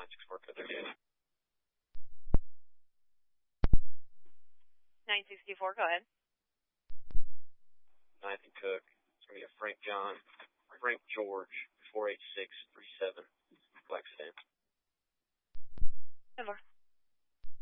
964 code 38. 964, go ahead. 9th and Cook. It's going to be a Frank George, 48637, black sedan. 10-4.